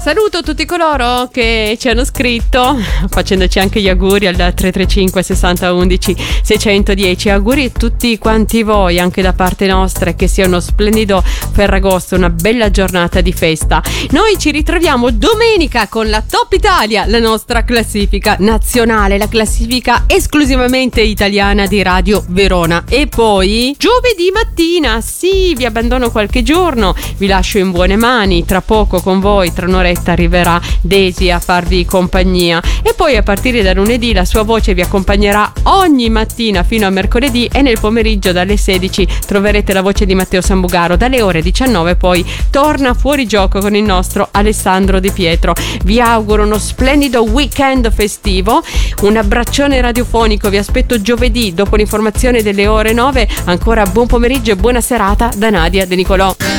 Saluto tutti coloro che ci hanno scritto facendoci anche gli auguri al 335 60 11 610. Auguri a tutti quanti voi, anche da parte nostra, che sia uno splendido Ferragosto, una bella giornata di festa. Noi ci ritroviamo domenica con la Top Italia, la nostra classifica nazionale, la classifica esclusivamente italiana di Radio Verona. E poi giovedì mattina, sì, vi abbandono qualche giorno, vi lascio in buone mani. Tra poco con voi, tra un'oretta, arriverà Daisy a farvi compagnia, e poi a partire da lunedì la sua voce vi accompagnerà ogni mattina fino a mercoledì, e nel pomeriggio dalle 16 troverete la voce di Matteo Sambugaro. Dalle ore 19 poi torna Fuori Gioco con il nostro Alessandro Di Pietro. Vi auguro uno splendido weekend festivo, un abbraccione radiofonico, vi aspetto giovedì dopo l'informazione delle ore 9. Ancora buon pomeriggio e buona serata da Nadia De Nicolò.